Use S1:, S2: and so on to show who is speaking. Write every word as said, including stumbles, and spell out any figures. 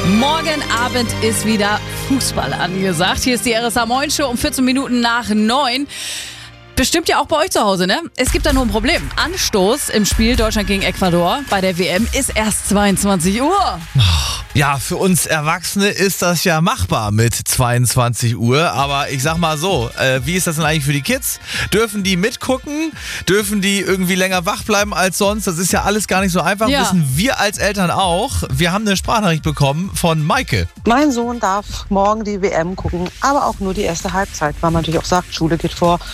S1: Morgen Abend ist wieder Fußball angesagt. Hier ist die R S A Moin Show um vierzehn Minuten nach neun. Bestimmt ja auch bei euch zu Hause, ne? Es gibt da nur ein Problem. Anstoß im Spiel Deutschland gegen Ecuador bei der W M ist erst zweiundzwanzig Uhr.
S2: Ja, für uns Erwachsene ist das ja machbar mit zweiundzwanzig Uhr. Aber ich sag mal so, äh, wie ist das denn eigentlich für die Kids? Dürfen die mitgucken? Dürfen die irgendwie länger wach bleiben als sonst? Das ist ja alles gar nicht so einfach.
S1: Ja.
S2: Wissen wir als Eltern auch. Wir haben eine Sprachnachricht bekommen von Maike.
S3: Mein Sohn darf morgen die W M gucken, aber auch nur die erste Halbzeit, weil man natürlich auch sagt, Schule geht vor